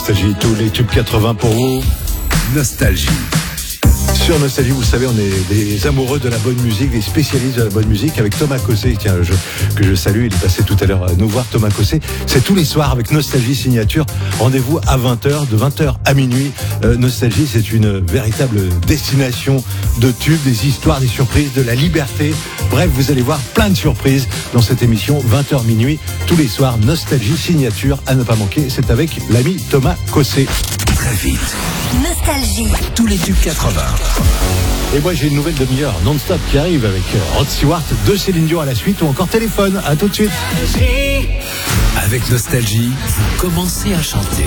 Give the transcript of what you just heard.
Nostalgie, tous les tubes 80 pour vous. Nostalgie. Sur Nostalgie, vous savez, on est des amoureux de la bonne musique, des spécialistes de la bonne musique avec Thomas Cossé, tiens, que je salue, il est passé tout à l'heure à nous voir. Thomas Cossé, c'est tous les soirs avec Nostalgie Signature. Rendez-vous à 20h, de 20h à minuit. Nostalgie, c'est une véritable destination de tubes, des histoires, des surprises, de la liberté. Bref, vous allez voir plein de surprises dans cette émission, 20h minuit, tous les soirs. Nostalgie Signature, à ne pas manquer, c'est avec l'ami Thomas Cossé. Très vite. Nostalgie. Tous les tubes 80. Et moi j'ai une nouvelle demi-heure non-stop qui arrive avec Rod Stewart, de Céline Dion à la suite ou encore Téléphone. À tout de suite. Avec Nostalgie, vous commencez à chanter.